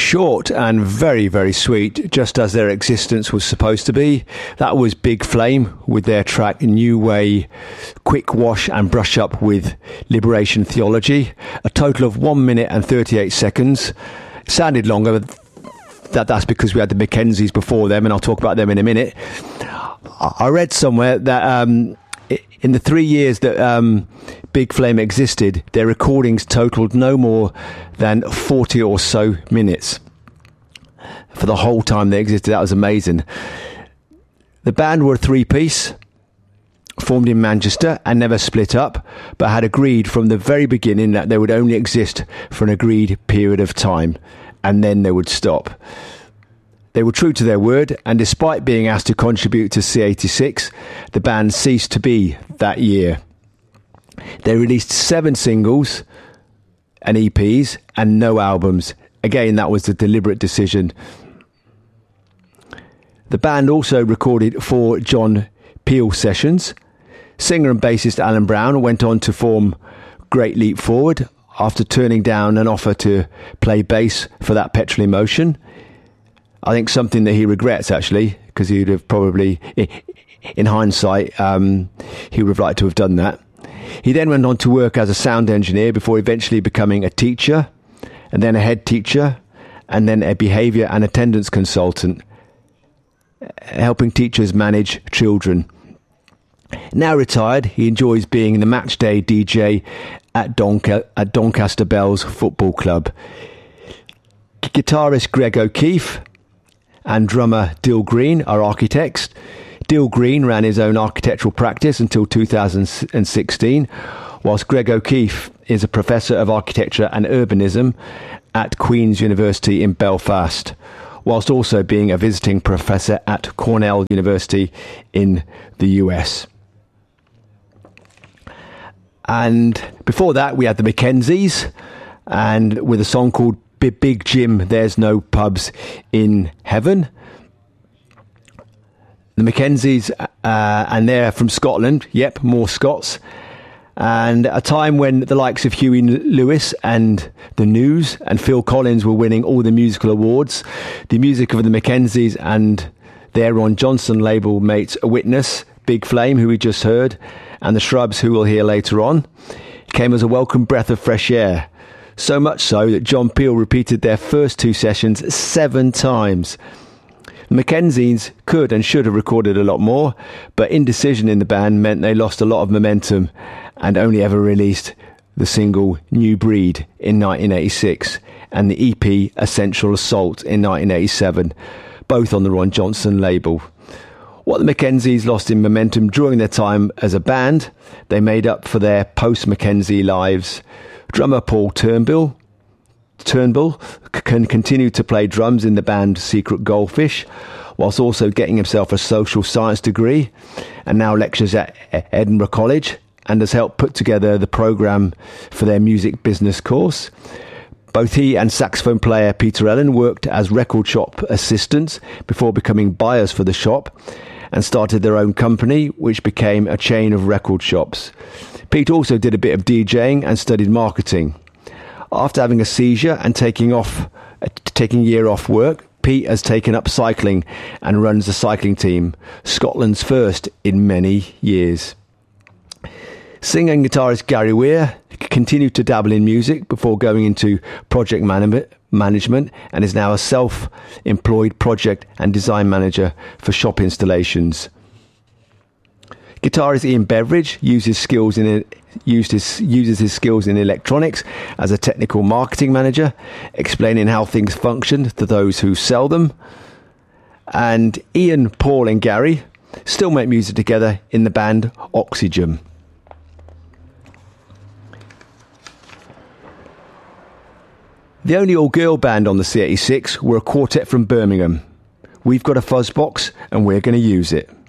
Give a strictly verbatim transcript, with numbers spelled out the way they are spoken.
Short and very, very sweet, just as their existence was supposed to be. That was Big Flame with their track New Way, Quick Wash and Brush Up with Liberation Theology. A total of one minute and thirty-eight seconds. It sounded longer, but that, that's because we had the Mackenzies before them, and I'll talk about them in a minute. I read somewhere that um, in the three years that um, Big Flame existed, their recordings totaled no more than forty or so minutes. For the whole time they existed, that was amazing. The band were a three-piece, formed in Manchester and never split up, but had agreed from the very beginning that they would only exist for an agreed period of time, and then they would stop. They were true to their word, and despite being asked to contribute to C eighty-six, the band ceased to be that year. They released seven singles and E Ps and no albums. Again, that was a deliberate decision. The band also recorded four John Peel sessions. Singer and bassist Alan Brown went on to form Great Leap Forward after turning down an offer to play bass for that Petrol Emotion. I think something that he regrets, actually, because he would have probably, in hindsight, um, he would have liked to have done that. He then went on to work as a sound engineer before eventually becoming a teacher, and then a head teacher, and then a behaviour and attendance consultant, helping teachers manage children. Now retired, he enjoys being the matchday D J at, Donca- at Doncaster Bells Football Club. Guitarist Greg O'Keefe and drummer Dill Green are architects. Dill Green ran his own architectural practice until two thousand sixteen, whilst Greg O'Keefe is a professor of architecture and urbanism at Queen's University in Belfast, whilst also being a visiting professor at Cornell University in the U S. And before that, we had the Mackenzies, and with a song called Big Jim, There's No Pubs in Heaven. The Mackenzies, uh, and they're from Scotland. Yep, more Scots. And a time when the likes of Huey Lewis and The News and Phil Collins were winning all the musical awards. The music of the Mackenzies and their Ron Johnson label mates A Witness, Big Flame, who we just heard, and the Shrubs, who we'll hear later on, came as a welcome breath of fresh air. So much so that John Peel repeated their first two sessions seven times. The Mackenzies could and should have recorded a lot more, but indecision in the band meant they lost a lot of momentum and only ever released the single New Breed in nineteen eighty-six and the E P Essential Assault in nineteen eighty-seven, both on the Ron Johnson label. What the Mackenzies lost in momentum during their time as a band, they made up for their post-Mackenzie lives. Drummer Paul Turnbull, Turnbull can continue to play drums in the band Secret Goldfish, whilst also getting himself a social science degree, and now lectures at Edinburgh College and has helped put together the programme for their music business course. Both he and saxophone player Peter Ellen worked as record shop assistants before becoming buyers for the shop, and started their own company, which became a chain of record shops. Pete also did a bit of DJing and studied marketing. After having a seizure and taking off, uh, taking a year off work, Pete has taken up cycling and runs the cycling team, Scotland's first in many years. Singer and guitarist Gary Weir continued to dabble in music before going into project man- management and is now a self-employed project and design manager for shop installations. Guitarist Ian Beveridge uses skills in used his, uses his skills in electronics as a technical marketing manager, explaining how things function to those who sell them. And Ian, Paul and Gary still make music together in the band Oxygen. The only all-girl band on the C eighty-six were a quartet from Birmingham. We've got a fuzz box and we're going to use it.